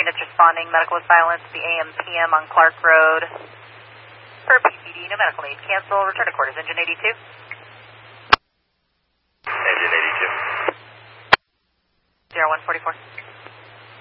units responding, medical silence, the AM PM on Clark Road. For PPD, no medical need. Cancel, return to quarters, engine 82. Engine 82. 0144.